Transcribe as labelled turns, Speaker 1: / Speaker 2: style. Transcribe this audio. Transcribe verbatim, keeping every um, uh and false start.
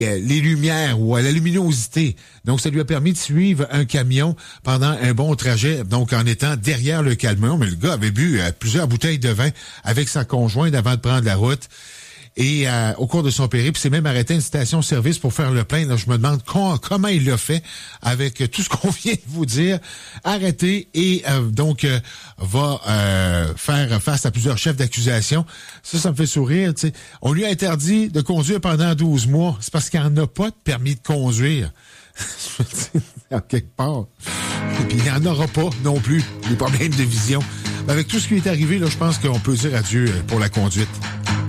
Speaker 1: les lumières ou à la luminosité. Donc, ça lui a permis de suivre un camion pendant un bon trajet, donc en étant derrière le camion. Mais le gars avait bu euh, plusieurs bouteilles de vin avec sa conjointe avant de prendre la route. Et euh, au cours de son périple, il s'est même arrêté à une station-service pour faire le plein. Là, je me demande con, comment il l'a fait avec tout ce qu'on vient de vous dire. Arrêté et euh, donc euh, va euh, faire face à plusieurs chefs d'accusation. Ça, ça me fait sourire. Tu sais. On lui a interdit de conduire pendant douze mois. C'est parce qu'il n'en a pas de permis de conduire. En quelque part. Et puis, il n'y en aura pas non plus des problèmes de vision. Avec tout ce qui est arrivé, là, je pense qu'on peut dire adieu pour la conduite.